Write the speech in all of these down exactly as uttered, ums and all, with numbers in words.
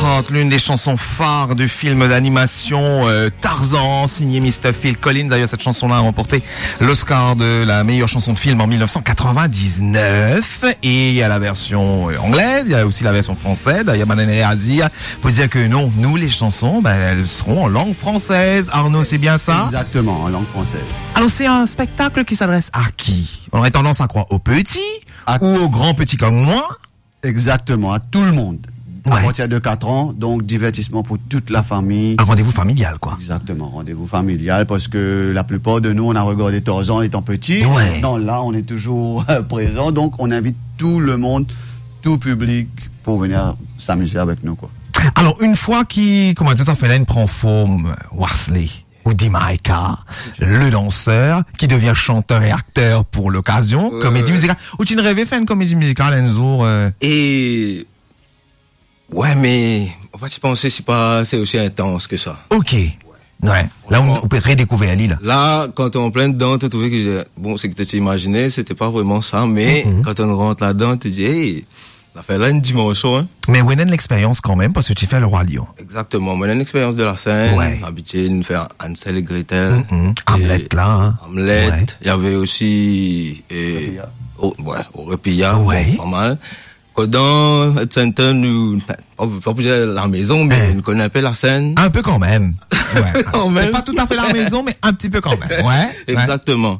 Heart, l'une des chansons phares du film d'animation euh, Tarzan, signé mister Phil Collins. D'ailleurs, cette chanson-là a remporté l'Oscar de la meilleure chanson de film en dix-neuf cent quatre-vingt-dix-neuf. Et il y a la version euh, anglaise, il y a aussi la version française. Il y a Manan et Azir pour dire que non, nous, les chansons, ben, elles seront en langue française. Arnaud, c'est bien ça? Exactement, en langue française. Alors, c'est un spectacle qui s'adresse à qui? On aurait tendance à croire aux petits à... ou aux grands petits comme moi? Exactement, à tout le monde. À Ouais. partir de quatre ans, donc divertissement pour toute la famille. Un rendez-vous familial, quoi. Exactement, rendez-vous familial, parce que la plupart de nous, on a regardé Tarzan étant petit. Ouais. Non, là, on est toujours euh, présent, donc on invite tout le monde, tout public, pour venir s'amuser avec nous, quoi. Alors, une fois qu'il, comment dire, ça fait là, prend forme, Worsley, ou Dimaika, le danseur, qui devient chanteur et acteur pour l'occasion, Ouais, comédie ouais. musicale. Ou tu ne rêvais faire une comédie musicale un jour, euh... Et ouais, mais on va y penser, c'est pas, c'est aussi intense que ça. Ok. Ouais. Là, on, on peut redécouvrir l'île. Là, quand on est en plein dedans, tu trouvais que j'ai- bon, c'est que tu t'imaginais, c'était pas vraiment ça, mais Mhm. quand on rentre là-dedans, tu dis, hey, ça fait là une dimension, hein. Mais où est l'expérience quand même, parce que tu fais le Roi Lion. Exactement. Moi, j'ai une expérience de la scène, Ouais. habitué de faire Hansel et Gretel. Mhm. Et Hamlet, là, hein. Hamlet. Ouais. Il y avait aussi, et, Repilla. oh, ouais, Orepilla. Ouais. Bon, pas mal. Quand dans Saint-Anne, nous, on veut pas bouger la maison, mais Eh. on connaît un peu la scène. Un peu quand même. Ouais. Quand même. C'est pas tout à fait la maison, mais un petit peu quand même. Ouais. Ouais. Exactement.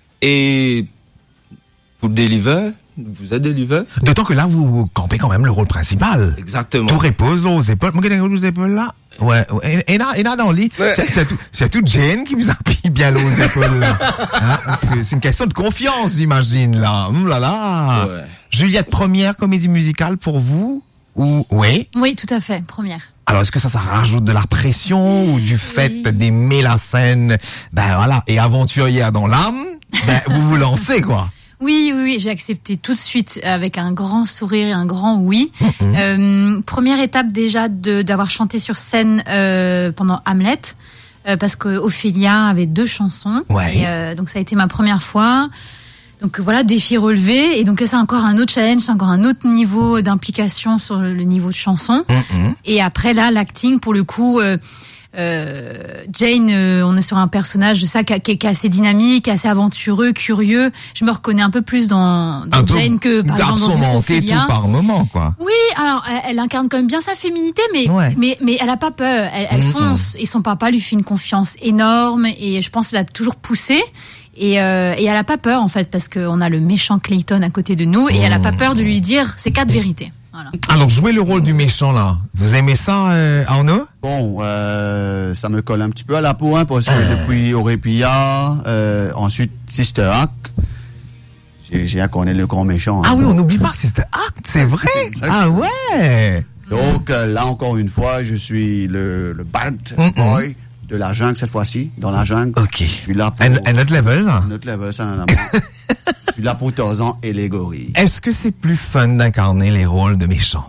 Et pour Deliver, vous êtes Deliver? D'autant que là, vous campez quand même le rôle principal. Exactement. Tout repose aux épaules. Moi, qu'est-ce que aux épaules là? Ouais, ouais. Et, et là, et là, dans le lit, Ouais. c'est, c'est tout, c'est tout Jane qui vous appuie bien là aux épaules là. Hein? Parce que c'est une question de confiance, j'imagine, là. Ouh là là. Ouais. Juliette, première comédie musicale pour vous? Ou, oui? Oui, tout à fait, première. Alors, est-ce que ça, ça rajoute de la pression ou du fait Oui. d'aimer la scène? Ben voilà. Et aventurière dans l'âme, ben, vous vous lancez, quoi. Oui, oui, oui, j'ai accepté tout de suite avec un grand sourire et un grand oui. Mhm. Euh, première étape déjà de d'avoir chanté sur scène euh, pendant Hamlet, euh, parce que Ophélia avait deux chansons. Ouais. Et, euh, donc ça a été ma première fois. Donc voilà, défi relevé. Et donc là, c'est encore un autre challenge, c'est encore un autre niveau d'implication sur le, le niveau de chanson. Mhm. Et après là, l'acting, pour le coup, euh, euh, Jane, euh, on est sur un personnage de ça qui, a- qui est qui est assez dynamique, assez aventureux, curieux. Je me reconnais un peu plus dans, dans Un peu Jane que par exemple garçon dans une manqué Ophélia. tout par moment, quoi. Oui, alors elle, elle incarne quand même bien sa féminité, mais Ouais. mais mais elle a pas peur. Elle, elle Mhm. fonce et son papa lui fait une confiance énorme et je pense qu'elle a toujours poussé. Et, euh, et elle a pas peur en fait parce qu'on a le méchant Clayton à côté de nous et elle a pas peur de lui dire ses quatre vérités. Voilà. Alors, jouer le rôle du méchant, là. Vous aimez ça, euh, Arnaud? Bon, euh, ça me colle un petit peu à la peau, hein, parce que depuis Orepilla, euh, ensuite Sister Act, j'ai, j'ai incarné le grand méchant. Ah hein. oui, on n'oublie pas, c'est Act, c'est vrai. Exactement. Ah ouais. Donc euh, là, encore une fois, je suis le, le bad Mm-mm. boy de la jungle cette fois-ci, dans la jungle. Ok. Je suis là pour Un, un autre level, là. notre level, ça n'en a pas. Je suis là pour Tarzan et les gorilles. Est-ce que c'est plus fun d'incarner les rôles de méchants?